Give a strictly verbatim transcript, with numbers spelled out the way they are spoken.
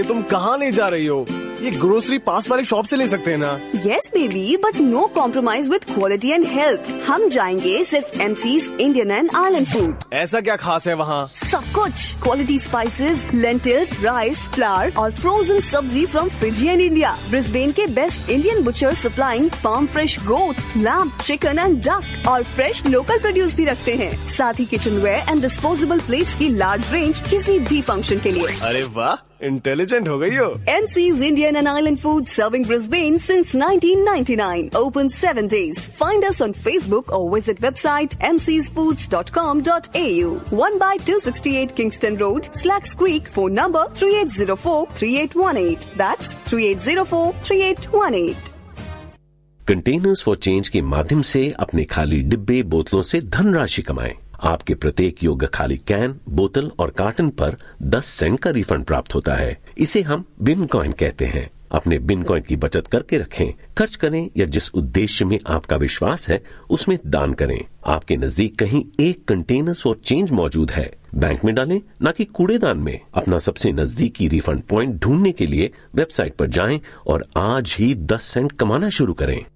तुम कहाँ ले जा रही हो? ये ग्रोसरी पास वाले शॉप से ले सकते हैं ना? Yes baby, but no compromise with quality and health. हम जाएंगे सिर्फ MCs Indian and island food. ऐसा क्या खास है वहाँ? सब कुछ, quality spices, lentils, rice, flower और फ्रोजन सब्जी from Fiji and India. Brisbane के best Indian butcher supplying farm fresh goat, lamb, chicken and duck और फ्रेश लोकल प्रोड्यूस भी रखते हैं। साथ ही kitchen where and disposable plates की लार्ज रेंज किसी भी फंक्शन के लिए। अरे वाह, इंटेलिजेंट हो गई हो। MCs Indian and Island Food serving Brisbane since nineteen ninety-nine. Open seven days. Find us on Facebook or visit website m c s foods dot com dot a u. one by two sixty-eight Kingston Road, Slacks Creek. Phone number three eight zero four, three eight one eight. That's three eight zero four, three eight one eight. Containers for change के माध्यम से अपने खाली डिब्बे बोतलों से धनराशि कमाएं। आपके प्रत्येक योग्य खाली कैन, बोतल और कार्टन पर दस सेंट का रिफंड प्राप्त होता है। इसे हम बिन कॉइन कहते हैं। अपने बिन कॉइन की बचत करके रखें, खर्च करें या जिस उद्देश्य में आपका विश्वास है उसमें दान करें। आपके नजदीक कहीं एक कंटेनर्स फॉर चेंज मौजूद है, बैंक में डालें, न कि कूड़ेदान में। अपना सबसे नजदीकी रिफंड पॉइंट ढूंढने के लिए वेबसाइट पर जाएं और आज ही दस सेंट कमाना शुरू करें।